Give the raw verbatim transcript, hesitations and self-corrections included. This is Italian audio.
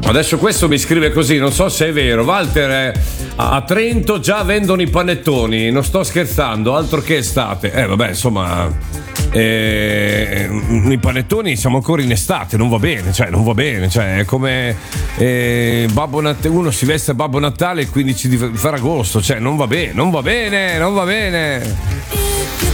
Adesso questo mi scrive così, non so se è vero. Walter, eh, a Trento già vendono i panettoni, non sto scherzando, altro che estate. Eh vabbè, insomma, eh, i panettoni siamo ancora in estate, non va bene, cioè non va bene, cioè è come eh, Babbo Natale, uno si veste Babbo Natale il quindici di Ferragosto, cioè non va bene, non va bene, non va bene.